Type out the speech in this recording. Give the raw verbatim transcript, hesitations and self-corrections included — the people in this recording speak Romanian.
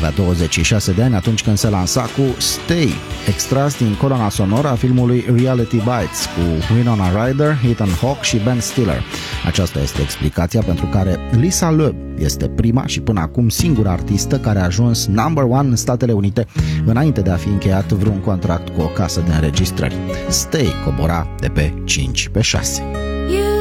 avea douăzeci și șase de ani atunci când se lansa cu Stay, extras din coloana sonoră a filmului Reality Bites cu Winona Ryder, Ethan Hawke și Ben Stiller. Aceasta este explicația pentru care Lisa Loeb este prima și până acum singura artistă care a ajuns number one în Statele Unite înainte de a fi încheiat vreun contract cu o casă de înregistrări. Stay cobora de pe cinci pe șase.